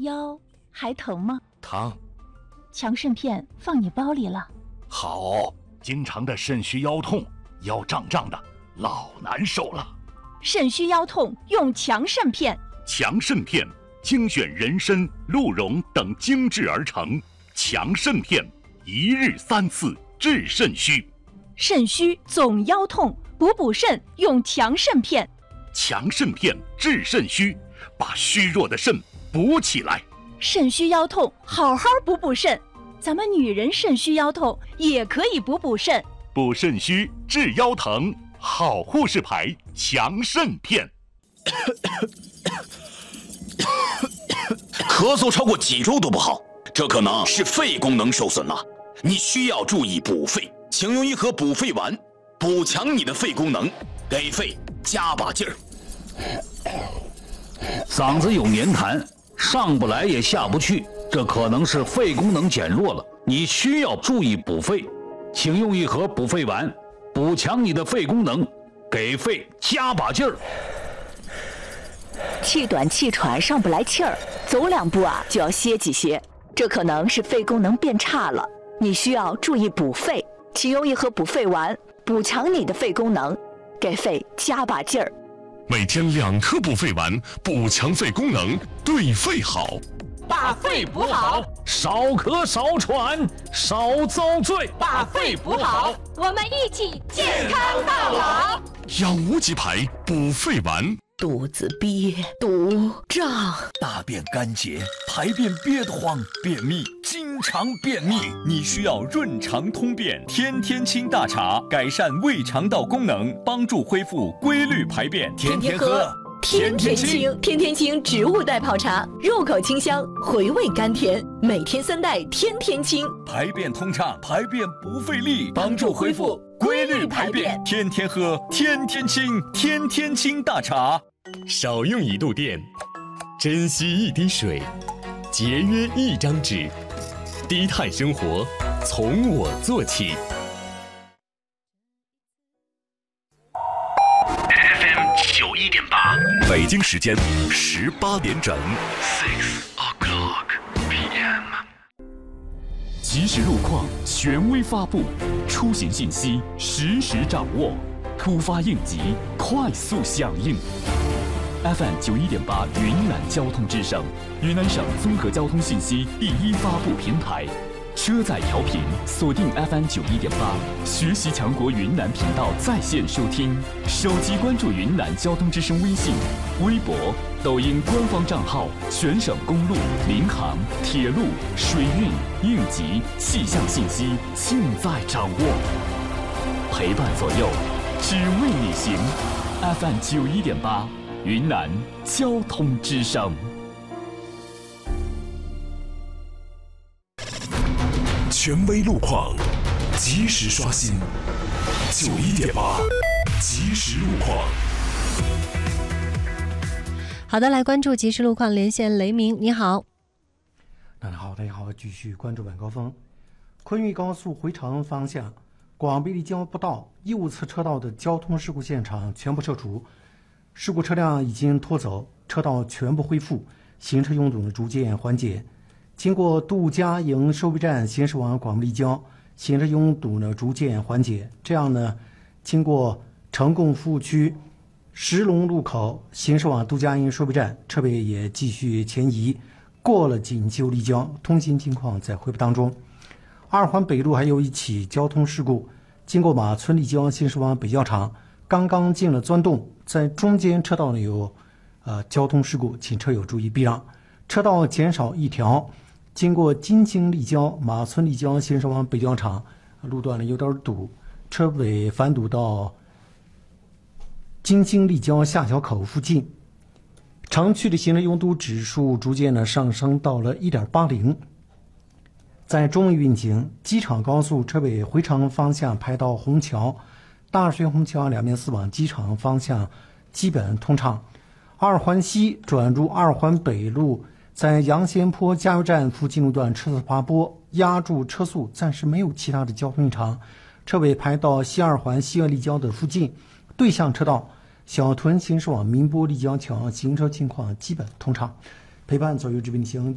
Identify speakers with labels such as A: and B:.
A: 腰还疼吗？
B: 疼。
A: 强肾片放你包里了。
B: 好，经常的肾虚腰痛，腰胀胀的，老难受了。
A: 肾虚腰痛用强肾片。
B: 强肾片精选人参、鹿茸等精制而成，强肾片一日3次治肾虚。
A: 肾虚总腰痛，补肾用强肾片。
B: 强肾片治肾虚，把虚弱的肾补起来。
A: 肾虚腰痛好好补肾，咱们女人肾虚腰痛也可以补肾。
B: 补肾虚治腰疼，好护士牌强肾片。
C: 咳嗽超过几周都不好，这可能是肺功能受损了，你需要注意补肺，请用一盒补肺丸，补强你的肺功能，给肺加把劲儿。
D: 嗓子有黏痰，上不来也下不去，这可能是肺功能减弱了，你需要注意补肺，请用一盒补肺丸，补强你的肺功能，给肺加把劲儿。
E: 气短气喘上不来气儿，走2步就要歇几歇，这可能是肺功能变差了，你需要注意补肺，请用一盒补肺丸，补强你的肺功能，给肺加把劲儿。
F: 每天2颗补肺丸，补强肺功能，对肺好。
G: 把肺补好，
D: 少咳少喘少遭罪。
G: 把肺补好，我们一起健康到老。
F: 养无极牌补肺丸。
E: 肚子憋、肚胀，
H: 大便干结，排便憋得慌，便秘，经常便秘，你需要润肠通便天天清大茶，改善胃肠道功能，帮助恢复规律排便。天天喝
E: 天天清，天天清植物代泡茶，入口清香，回味甘甜，每天3袋天天清，
H: 排便通畅，排便不费力，帮助恢复规律排便。天天喝天天清，天天清大茶。
I: 少用1度电，珍惜1滴水，节约1张纸，低碳生活从我做起。
B: FM 91.8，北京时间18点整。6 o'clock p.m.
J: 即时路况权威发布，出行信息实时掌握，突发应急快速响应。FM 91.8云南交通之声，云南省综合交通信息第一发布平台。车载调频锁定 FM 91.8，学习强国云南频道在线收听，手机关注云南交通之声微信、微博、抖音官方账号，全省公路、民航、铁路、水运、应急、气象信息尽在掌握，陪伴左右，只为你行。FM 91.8，云南交通之声。
F: 权威路况，及时刷新。91.8，即时路况。
K: 好的，来关注即时路况，连线雷鸣，你好。
L: 大家好，继续关注晚高峰。昆玉高速回长方向，广北立交不道右侧车道的交通事故现场全部撤除，事故车辆已经拖走，车道全部恢复，行车拥堵呢逐渐缓解。经过杜家营收费站行驶往广北立交，行车拥堵呢逐渐缓解。这样呢，经过成贡服务区石龙路口行驶往杜家营收费站，车位也继续前移。过了锦绣立交，通行情况在恢复当中。二环北路还有一起交通事故，经过马村立交行驶往北教场，刚刚进了钻洞，在中间车道呢有交通事故，请车友注意避让，车道减少1条。经过金京立交、马村立交行驶往北教场，路段呢有点堵，车尾反堵到金京立交下桥口附近。城区的行车拥堵指数逐渐呢上升到了 1.80。在中运行，机场高速车尾回长方向排到虹桥、大水虹桥两边4往机场方向基本通畅。二环西转入二环北路，在杨仙坡加油站附近路段车次滑坡，压住车速，暂时没有其他的交通异常。车尾排到西二环西岳立交的附近，对向车道小屯行驶往民波立交桥行车情况基本通畅。陪伴左右这边行